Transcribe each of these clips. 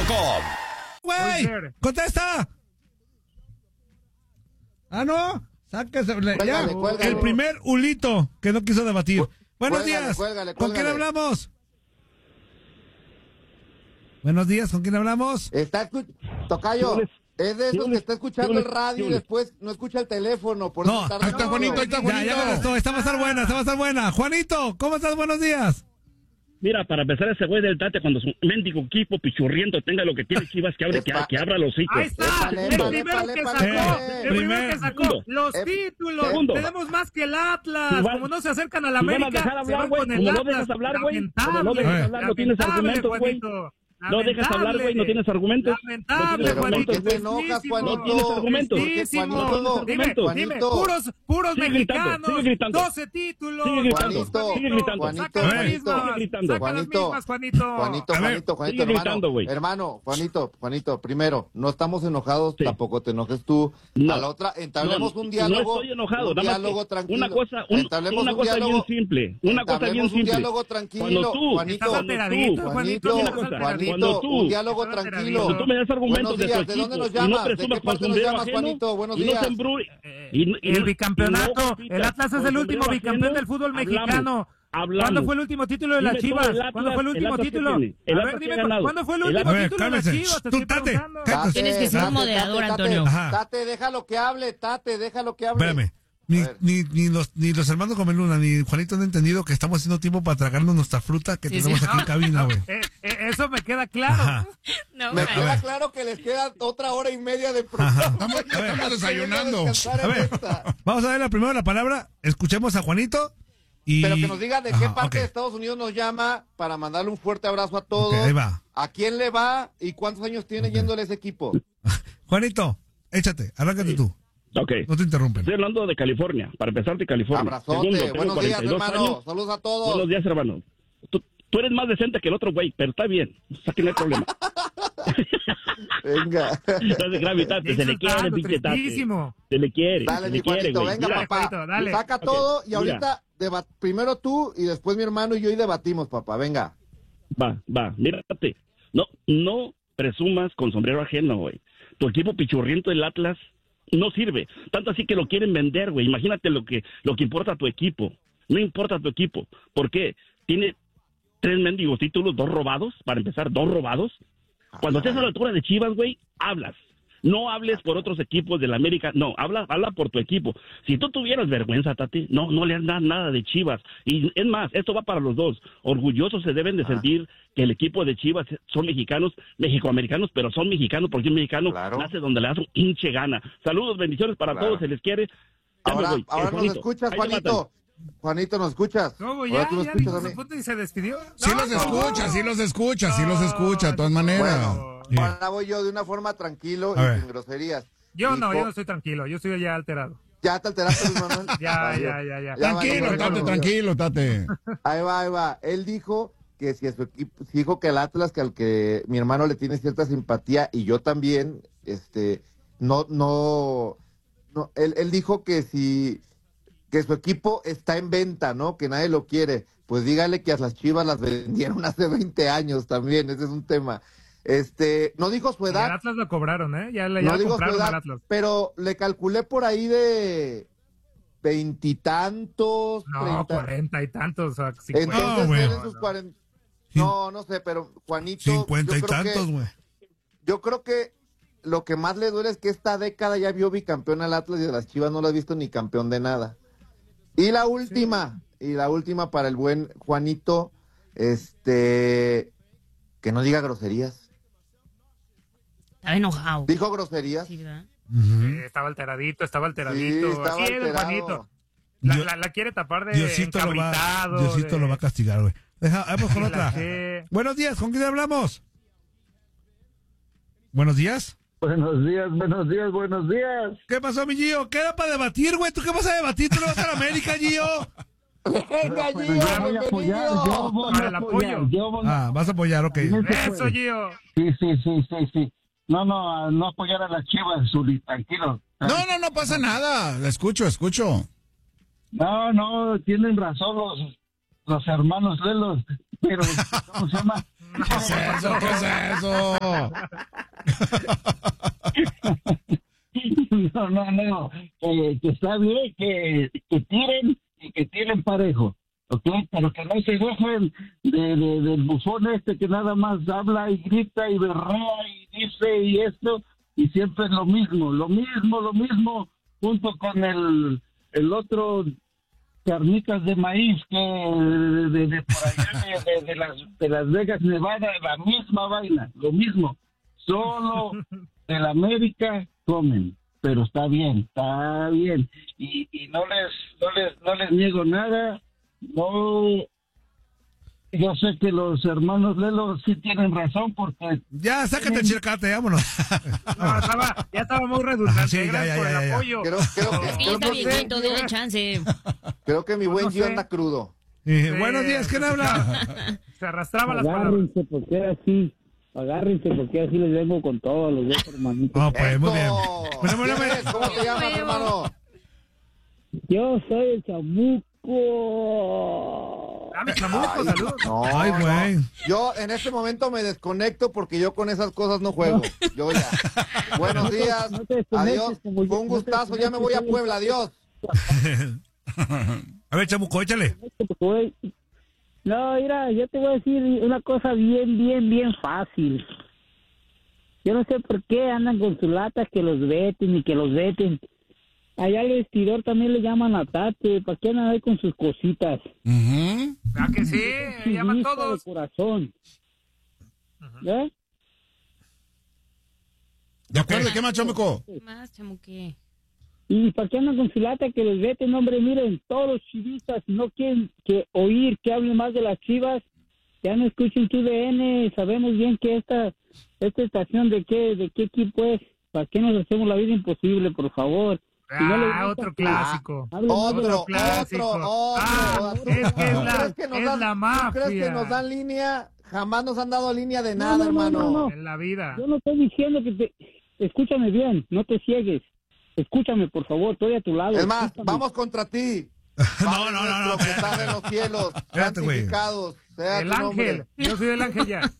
¡Güey! ¡Contesta! Ah, no. Sáquese. Ya. Cuélgale. El primer Ulito que no quiso debatir. Buenos días. Cuélgale. ¿Con quién hablamos? Buenos días, ¿con quién hablamos? Tocayo, es de esos que está escuchando el radio y después no escucha el teléfono. Por No, eso ahí está Juanito, Ya me gustó, esta va a estar buena. Juanito, ¿cómo estás? Buenos días. Mira, para empezar, ese güey del Tate, cuando su mendigo equipo pichurriento tenga lo que tiene Chivas, que abra los hocico. Ahí está, el primero que sacó los títulos. Tenemos más que el Atlas. Como no se acercan a la América, se van con el Atlas. No dejas hablar, güey. No dejas hablar, no tienes argumentos, güey. No dejas hablar, güey, no tienes argumentos. Lamentable, Juanito. ¿Por qué te enojas, Juanito? No tienes argumentos. Dime, puros mexicanos, 12 títulos. Sigue gritando. Juanito, primero, no estamos enojados, tampoco te enojes tú. A la otra, entablemos un diálogo. No estoy enojado, un diálogo tranquilo. Una cosa bien simple. Un diálogo tranquilo. Juanito, un diálogo tranquilo. Cuando tú me das argumentos de tu equipo, ¿de dónde nos y llamas? no presumas con sombrero ajeno, Juanito? Buenos y días. no se El bicampeonato, el Atlas es el último bicampeón del fútbol mexicano. ¿Cuándo fue el último título de las Chivas? ¿Cuándo fue el último título? A ver, dime, ¿cuándo fue el último título de las Chivas? Tú, Tate. Tienes que ser un moderador, Antonio. Tate, déjalo que hable. Espérame. Ni los hermanos Comeluna ni Juanito han entendido que estamos haciendo tiempo para tragarnos nuesttra fruta que tenemos aquí en cabina, güey. Eso me queda claro. Me queda claro que les queda otra hora y media de programa. Estamos desayunando. A ver, vamos a ver primero la palabra. Escuchemos a Juanito. Pero que nos diga de qué parte de Estados Unidos nos llama para mandarle un fuerte abrazo a todos. Ahí va. ¿A quién le va y cuántos años tiene yéndole ese equipo? Juanito, échate, arráncate tú. Ok. No te interrumpen. Estoy hablando de California, para empezar de California. Abrazote. Segundo, buenos días, hermano. Años. Saludos a todos. Buenos días, hermano. Tú eres más decente que el otro güey, pero está bien. O sea, que no hay problema. Venga. No se grave, Tate, se le quiere, pinche Tate. Se le quiere, dale, se le quiere, güey. Venga, Mira, papá. Juanito, dale. Saca todo y ahorita primero tú y después mi hermano y yo y debatimos, papá. Venga. Va. Mírate. No presumas con sombrero ajeno, güey. Tu equipo pichurriento, el Atlas, no sirve. Tanto así que lo quieren vender, güey. Imagínate lo que importa a tu equipo. No importa a tu equipo. ¿Por qué? Tiene 3 mendigos títulos, 2 robados. Para empezar, 2 robados. Cuando estés a la altura de Chivas, güey, hablas. No hables por otros equipos de la América. No, habla por tu equipo. Si tú tuvieras vergüenza, Tati, no le das nada de Chivas. Y es más, esto va para los dos. Orgullosos se deben de sentir que el equipo de Chivas son mexicanos, mexicoamericanos, pero son mexicanos porque un mexicano nace donde le das un hinche gana. Saludos, bendiciones para todos, se les quiere. Ahora nos escuchas, Juanito. Juanito, ¿nos escuchas? ¿Cómo ya dijo su punto y se despidió? Sí los escucha, de todas maneras. Bueno, ahora voy yo de una forma tranquilo y sin groserías. Yo no estoy tranquilo, yo estoy ya alterado. ¿Ya te alteraste, Luis Manuel? Ya. Tranquilo, Tate. Ahí va. Él dijo que si a su equipo, dijo que el Atlas, que al que mi hermano le tiene cierta simpatía y yo también, él dijo que que su equipo está en venta, ¿no? Que nadie lo quiere. Pues dígale que a las Chivas las vendieron hace 20 años también, ese es un tema. No dijo su edad. El Atlas lo cobraron, ¿eh? No dijo su edad, pero le calculé por ahí de 20 y tantos. No, 40 y tantos, o 50. Entonces, sus 40. No sé, pero Juanito. 50 y tantos, güey. Yo creo que lo que más le duele es que esta década ya vio bicampeón al Atlas y de las Chivas no lo ha visto ni campeón de nada. Y la última para el buen Juanito, que no diga groserías. Estaba enojado. ¿Dijo groserías? Sí, ¿verdad? Estaba alteradito. Sí, estaba Así es, alterado. Juanito. La quiere tapar de Diosito lo va a castigar, güey. Vamos con otra. Buenos días, ¿con quién hablamos? Buenos días. Buenos días. ¿Qué pasó, mi Gio? ¿Qué era para debatir, güey? ¿Tú qué vas a debatir? ¿Tú no vas a la América, Gio? Venga, Gio, bienvenido. Vas a apoyar, ok. Eso, Gio. Sí. No apoyar a las Chivas, Zuli, tranquilo. No pasa nada. La escucho. No, tienen razón los hermanos Lelos, pero ¿cómo se llama? ¿Qué es eso? ¿Qué es eso? No. Que está bien que tiren y que tiren parejo. ¿Ok? Pero que no se dejen del bufón que nada más habla y grita y berrea y dice y esto. Y siempre es lo mismo, junto con el otro carnitas de maíz que de por allá de Las Vegas, Nevada, la misma vaina, lo mismo. Solo del América comen, pero está bien. Y no les niego nada. No, yo sé que los hermanos Lelo sí tienen razón porque... Ya, sácate el chilcate, vámonos. No, ya estaba muy redundante. Sí, gracias por el apoyo. Creo que mi buen Gio anda crudo. Buenos días, ¿quién habla? Se arrastraba las palabras. Agárrense porque así les vengo con todos los dos hermanitos. No, pues, muy bien. ¿Cómo te llamas, hermano? Yo soy el Chamuco. Mi Chamuco, saludos. No, ay, güey. Yo en este momento me desconecto porque yo con esas cosas no juego. Yo ya. Buenos días. Adiós. Fue un gustazo. Ya me voy a Puebla. Adiós. A ver, Chamuco, échale. No, mira, yo te voy a decir una cosa bien fácil. Yo no sé por qué andan con sus latas que los veten y que los veten. Allá al vestidor también le llaman a Tate. ¿Para qué andan ahí con sus cositas? ¿A que sí? Llaman todos. De corazón. ¿Eh? ¿De acuerdo? ¿Qué más, Chamuco? Más, Chamuque. ¿Y para qué andan con su lata que les veten? Hombre, miren, todos los chivistas no quieren oír que hablen más de las Chivas. Ya no escuchen tu DN. Sabemos bien que esta estación de qué equipo es. ¿Para qué nos hacemos la vida imposible, por favor? Otro clásico. Otro. Es la mafia. ¿Tú crees que nos dan línea? Jamás nos han dado línea de nada, hermano. No. En la vida. Yo no estoy diciendo que escúchame bien, no te ciegues. Escúchame, por favor, estoy a tu lado. Es más, escúchame. Vamos contra ti. No. Que estás en los cielos, santificados. Sea el tu ángel. nombre. Yo soy el ángel ya.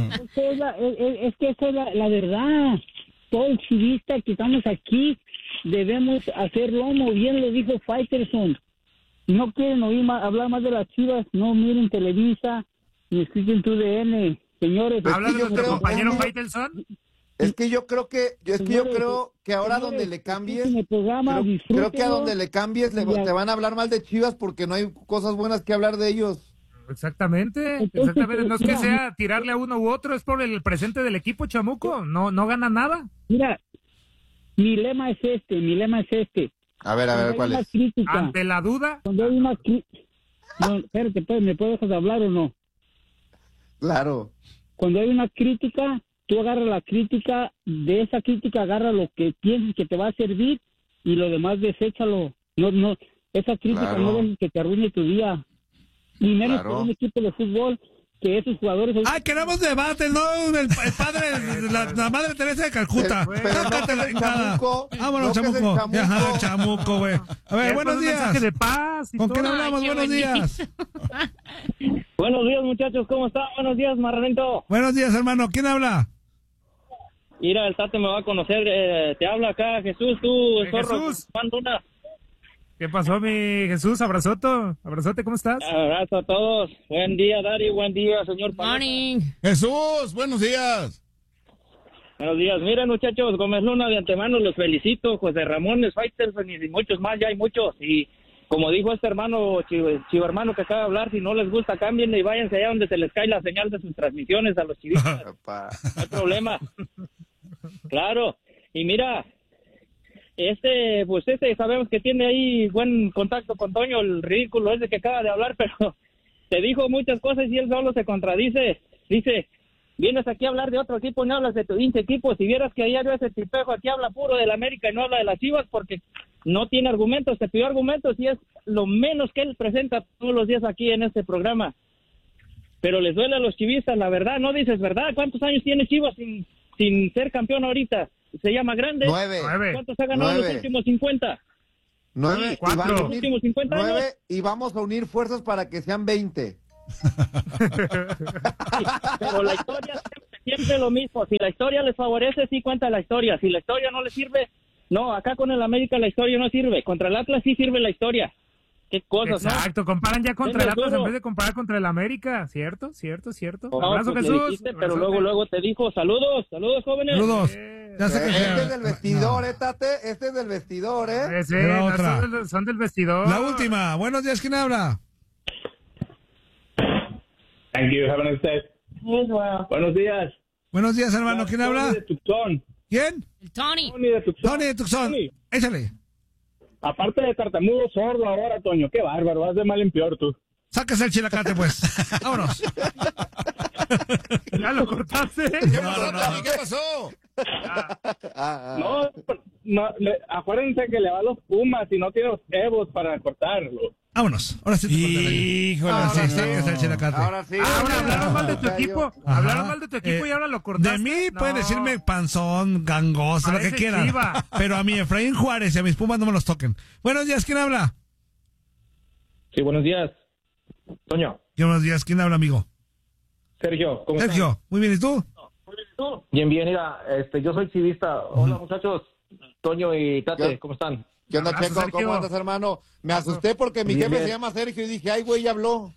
Es que esa es la verdad. Todo el chivista que estamos aquí debemos hacer lomo. Bien lo dijo Faitelson. No quieren hablar más de las Chivas, no miren Televisa ni escuchen tu DN. Señores, ¿habla de nuestro compañero Faitelson? Es que yo creo que ahora donde le cambies, creo que a donde le cambies te van a hablar mal de Chivas porque no hay cosas buenas que hablar de ellos. Exactamente. No es que sea tirarle a uno u otro, es por el presente del equipo, Chamuco. No gana nada. Mira, mi lema es este. A ver, ¿cuál es? Crítica, ante la duda. Cuando hay una no, espérate, pues, ¿me puedes dejar de hablar o no? Claro. Cuando hay una crítica, tú agarras la crítica, de esa crítica agarra lo que piensas que te va a servir y lo demás deséchalo. No, esa crítica no dejes que te arruine tu día. Y menos por un equipo de fútbol que esos jugadores... ¡Ay, queremos debate! No, el padre, la madre Teresa de Calcuta. Sácate la chingada. Vámonos, Chamuco. Chamuco, güey. A ver, buenos días. De paz ¿Con quién hablamos? Buenos días. Buenos días, muchachos. ¿Cómo están? Buenos días, Marranito. Buenos días, hermano. ¿Quién habla? Mira, el Tate me va a conocer. Te habla acá, Jesús. Tú, zorro. Jesús. ¿Qué pasó, mi Jesús? Abrazote, ¿cómo estás? Abrazo a todos. Buen día, Dari. Buen día, señor. Morning. Jesús, buenos días. Buenos días. Miren, muchachos, Gómez Luna, de antemano los felicito. José Ramón, Faitelson y muchos más, ya hay muchos. Y como dijo este hermano, chivo hermano que acaba de hablar, si no les gusta, cámbienle y váyanse allá donde se les cae la señal de sus transmisiones a los chivistas. No hay problema. Claro. Y mira... sabemos que tiene ahí buen contacto con Toño, el ridículo ese que acaba de hablar, pero te dijo muchas cosas y él solo se contradice. Dice, vienes aquí a hablar de otro equipo, no hablas de tu pinche equipo. Si vieras que ayer ese tipejo aquí habla puro del América y no habla de las Chivas porque no tiene argumentos, te pidió argumentos y es lo menos que él presenta todos los días aquí en este programa. Pero les duele a los chivistas, la verdad, no dices verdad. ¿Cuántos años tiene Chivas sin ser campeón ahorita? ¿Se llama grande? 9. ¿Cuántos ha ganado en los últimos 50? 9. ¿Los últimos 50 años? 9 y vamos a unir fuerzas para que sean 20. Pero la historia siempre lo mismo. Si la historia les favorece, sí cuenta la historia. Si la historia no les sirve, no. Acá con el América la historia no sirve. Contra el Atlas sí sirve la historia. Qué cosas, exacto, ¿no? Comparan ya contra el Atlas en vez de comparar contra el América. ¿Cierto? No, abrazo, pues Jesús. Dijiste, pero luego te dijo, saludos, jóvenes. Saludos. Ya sé que este es del vestidor, Tate. Este es del vestidor, Sí, son del vestidor. La última. Buenos días, ¿quién habla? Thank you, have a nice day. Buenos días. Buenos días, hermano. ¿Quién habla? De Tucson. ¿Quién? Tony. Tony de Tucson. Échale. Aparte de tartamudo sordo ahora, Toño, qué bárbaro, vas de mal en peor tú. Sáquese el chilacate, pues. Vámonos. ¿Ya lo cortaste? No. ¿Qué pasó? No, acuérdense que le va a los Pumas y no tiene los Evos para cortarlo. Vámonos. Ahora sí te Híjole, sáquese el chilacate. Ahora sí. Hablaron mal de tu equipo. Hablaron mal de tu equipo y ahora lo cortaste. De mí pueden decirme panzón, gangoso, lo que quieran. Chiva. Pero a mi Efraín Juárez y a mis Pumas no me los toquen. Buenos días, ¿quién habla? Sí, buenos días. Toño. Buenos días, ¿quién habla, amigo? Sergio, ¿cómo estás? Sergio, muy bien, ¿y tú? Bien, mira, yo soy chivista. Hola, muchachos. Toño y Tate, ¿cómo están? ¿Qué onda, Checo? Sergio. ¿Cómo andas, hermano? Me asusté porque mi jefe se llama Sergio y dije, ay, güey, ya habló.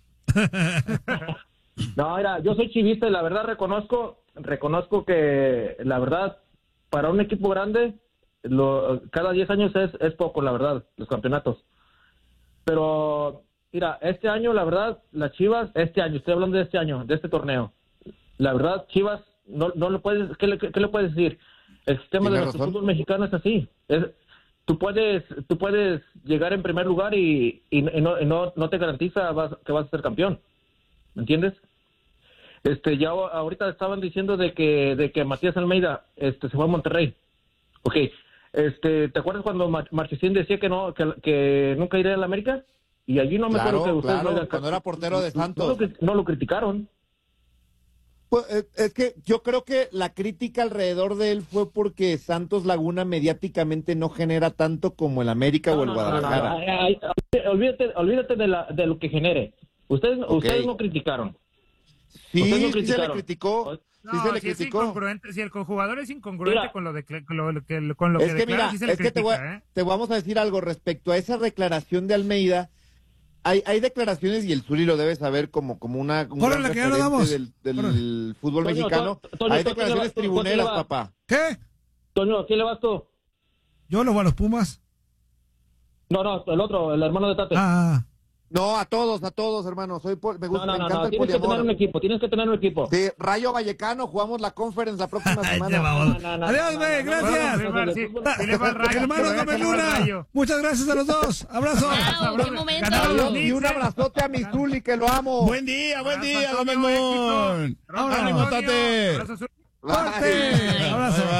No, mira, yo soy chivista y la verdad reconozco que la verdad, para un equipo grande, cada 10 años es poco, la verdad, los campeonatos. Pero, mira, este año, la verdad, las Chivas, estoy hablando de este año, de este torneo, la verdad, Chivas, no lo puedes, ¿qué le puedes decir? El sistema de nuestro fútbol mexicano es así, tú puedes llegar en primer lugar y no te garantiza que vas a ser campeón, ¿me entiendes? Ya ahorita estaban diciendo de que Matías Almeida se fue a Monterrey. Okay. ¿Te acuerdas cuando Marchesín decía que nunca iría a la América? Y allí no me acuerdo que ustedes no cuando era portero de Santos. No lo criticaron. Pues, es que yo creo que la crítica alrededor de él fue porque Santos Laguna mediáticamente no genera tanto como el América o el Guadalajara. Olvídate de lo que genere. Ustedes no criticaron. Sí, se le criticó. No, si es incongruente, si el jugador es incongruente con lo que declara, sí se le critica, te vamos a decir algo respecto a esa declaración de Almeida. Hay declaraciones, y el Zuli lo debe saber como un gran referente del fútbol mexicano. Hay declaraciones tribuneras, papá. ¿Qué? Toño, ¿a quién le vas tú? Yo lo voy a los Pumas. No, el otro, el hermano de Tate. No, a todos, hermano. Me encanta el poliamor. Tienes que tener un equipo. Sí, Rayo Vallecano, jugamos la conference la próxima semana. Adiós, güey, gracias. Hermano Gómez Luna, muchas gracias a los dos. Abrazo. Wow, qué momento. Y un abrazote a mi Zuli, que lo amo. Buen día, Gómez Moon. Ánimo, Tate. Abrazo.